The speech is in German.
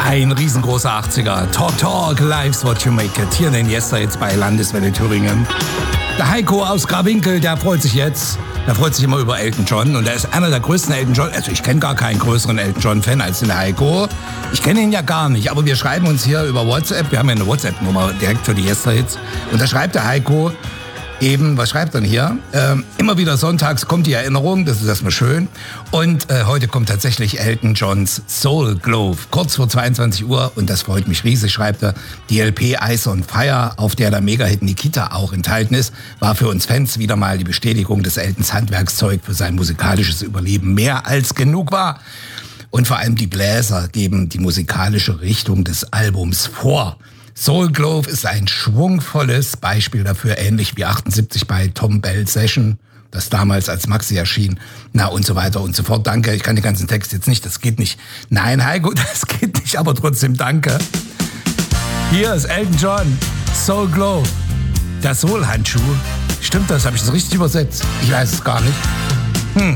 Ein riesengroßer 80er. Talk, life's what you make it. Hier in den Jester jetzt bei Landeswelle Thüringen. Der Heiko aus Grawinkel, der freut sich jetzt. Der freut sich immer über Elton John. Und er ist einer der größten Elton John. Also ich kenne gar keinen größeren Elton John-Fan als den Heiko. Ich kenne ihn ja gar nicht. Aber wir schreiben uns hier über WhatsApp. Wir haben ja eine WhatsApp-Nummer direkt für die Jester-Hits. Und da schreibt der Heiko eben, was schreibt er denn hier? Immer wieder sonntags kommt die Erinnerung, das ist erstmal schön. Und heute kommt tatsächlich Elton Johns Soul Glove, kurz vor 22 Uhr. Und das freut mich riesig, schreibt er. Die LP Ice on Fire, auf der der Megahit Nikita auch enthalten ist, war für uns Fans wieder mal die Bestätigung, dass Eltons Handwerkszeug für sein musikalisches Überleben mehr als genug war. Und vor allem die Bläser geben die musikalische Richtung des Albums vor. Soul Glove ist ein schwungvolles Beispiel dafür, ähnlich wie 78 bei Tom Bell Session, das damals als Maxi erschien, na und so weiter und so fort. Danke, ich kann den ganzen Text jetzt nicht, das geht nicht. Nein, Heiko, das geht nicht, aber trotzdem danke. Hier ist Elton John, Soul Glove, der Soul-Handschuh. Stimmt das? Habe ich das richtig übersetzt? Ich weiß es gar nicht.